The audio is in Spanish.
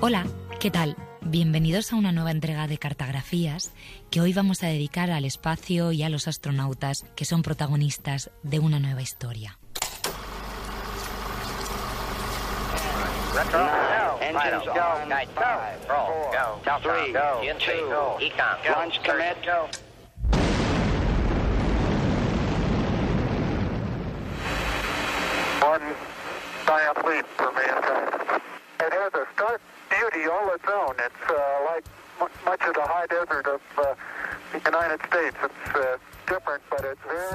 Hola, ¿qué tal? Bienvenidos a una nueva entrega de Cartografías que hoy vamos a dedicar al espacio y a los astronautas que son protagonistas de una nueva historia. Engines go. Guide go. Roll. Go. Three. Go. Two. Econ. Go. Launch commit. Go. One giant leap for mankind. It has a stark beauty all its own. It's like much of the high desert of the United States. It's different, but it's very...